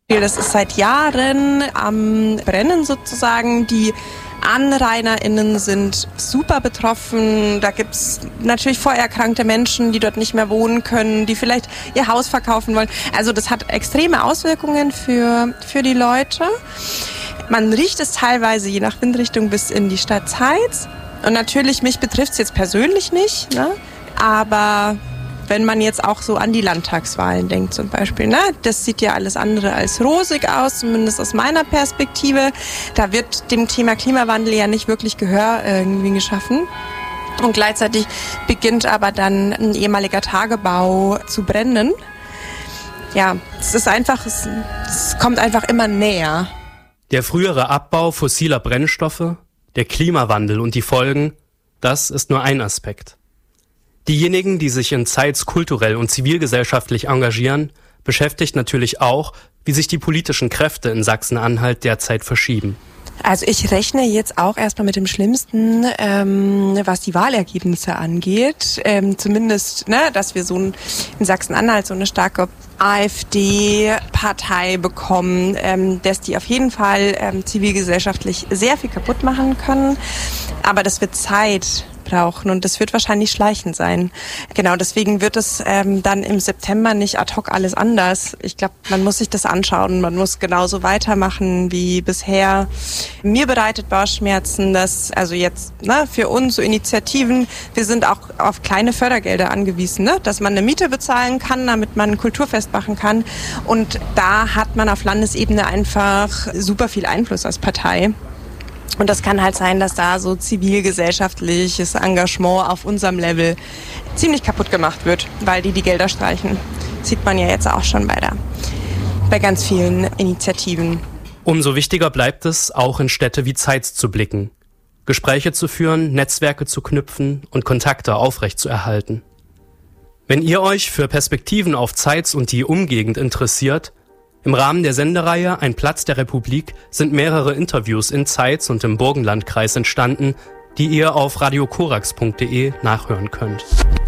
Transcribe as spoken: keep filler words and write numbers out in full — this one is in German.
Das ist seit Jahren am Brennen sozusagen. Die AnrainerInnen sind super betroffen. Da gibt es natürlich vorerkrankte Menschen, die dort nicht mehr wohnen können, die vielleicht ihr Haus verkaufen wollen. Also das hat extreme Auswirkungen für, für die Leute. Man riecht es teilweise je nach Windrichtung bis in die Stadt Zeitz. Und natürlich, mich betrifft es jetzt persönlich nicht, ne? Aber wenn man jetzt auch so an die Landtagswahlen denkt zum Beispiel, ne? Das sieht ja alles andere als rosig aus, zumindest aus meiner Perspektive. Da wird dem Thema Klimawandel ja nicht wirklich Gehör irgendwie geschaffen. Und gleichzeitig beginnt aber dann ein ehemaliger Tagebau zu brennen. Ja, es ist einfach, es, es kommt einfach immer näher. Der frühere Abbau fossiler Brennstoffe, der Klimawandel und die Folgen, das ist nur ein Aspekt. Diejenigen, die sich in Zeitz kulturell und zivilgesellschaftlich engagieren, beschäftigt natürlich auch, wie sich die politischen Kräfte in Sachsen-Anhalt derzeit verschieben. Also ich rechne jetzt auch erstmal mit dem Schlimmsten, ähm, was die Wahlergebnisse angeht. Ähm, zumindest, ne, dass wir so ein, in Sachsen-Anhalt so eine starke AfD-Partei bekommen, ähm, dass die auf jeden Fall ähm, zivilgesellschaftlich sehr viel kaputt machen können. Aber das wird Zeit brauchen und das wird wahrscheinlich schleichend sein. Genau, deswegen wird es ähm, dann im September nicht ad hoc alles anders. Ich glaube, man muss sich das anschauen, man muss genauso weitermachen wie bisher. Mir bereitet Bauchschmerzen, dass also jetzt ne, für uns so Initiativen, wir sind auch auf kleine Fördergelder angewiesen, ne, dass man eine Miete bezahlen kann, damit man ein Kulturfest machen kann. Und da hat man auf Landesebene einfach super viel Einfluss als Partei. Und das kann halt sein, dass da so zivilgesellschaftliches Engagement auf unserem Level ziemlich kaputt gemacht wird, weil die die Gelder streichen. Das sieht man ja jetzt auch schon bei, der, bei ganz vielen Initiativen. Umso wichtiger bleibt es, auch in Städte wie Zeitz zu blicken, Gespräche zu führen, Netzwerke zu knüpfen und Kontakte aufrechtzuerhalten. Wenn ihr euch für Perspektiven auf Zeitz und die Umgegend interessiert, im Rahmen der Sendereihe Ein Platz der Republik sind mehrere Interviews in Zeitz und im Burgenlandkreis entstanden, die ihr auf radiokorax punkt de nachhören könnt.